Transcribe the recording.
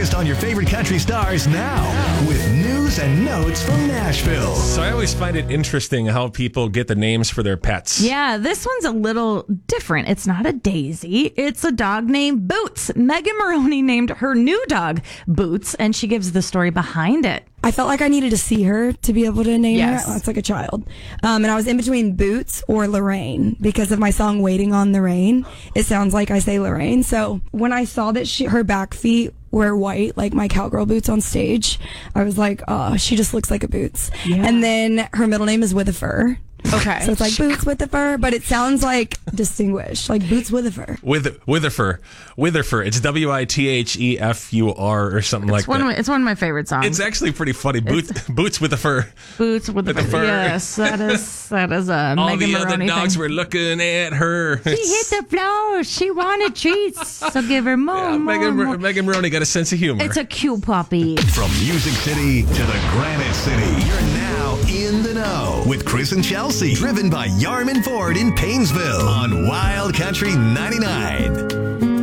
latest on your favorite country stars now with news and notes from Nashville. So I always find it interesting how people get the names for their pets. Yeah, this one's a little different. It's not a Daisy. It's a dog named Boots. Megan Maroney named her new dog Boots, and she gives the story behind it. I felt like I needed to see her to be able to name Yes. her. It's like a child. And I was in between Boots or Lorraine because of my song Waiting on the Rain. It sounds like I say Lorraine. So when I saw that her back feet were white, like my cowgirl boots on stage, I was like, oh, she just looks like a Boots. Yeah. And then her middle name is With a Fur. Okay. So it's like Boots with a fur, but it sounds like distinguished, like Boots with a fur. Witherfur. It's Withefur or something like that. It's one of my favorite songs. It's actually pretty funny. Boots with a fur. Boots with the fur. Yes, that is a All Megan the other Maroney dogs thing. were looking at her. She hit the floor. She wanted treats, so give her more. Megan Maroney got a sense of humor. It's a cute puppy. From Music City to the Granite City, you're now in the know with Chris and Chelsea, driven by Yarman Ford in Painesville on Wild Country 99.